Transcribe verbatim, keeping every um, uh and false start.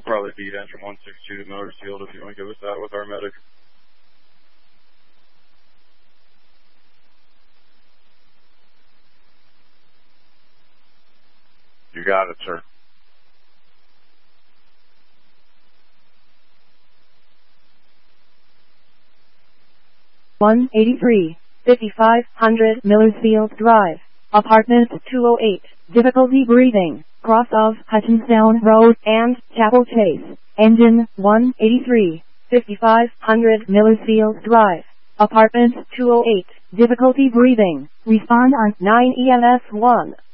probably be engine one six two to Miller's Field if you want to give us that with our medic. You got it, sir. one eighty-three, fifty-five hundred Miller's Field Drive, Apartment two oh eight, difficulty breathing, cross of Hutchinstown Road and Chapel Chase, engine one eighty-three, fifty-five hundred Miller's Field Drive, Apartment two oh eight, difficulty breathing, respond on nine E M S one.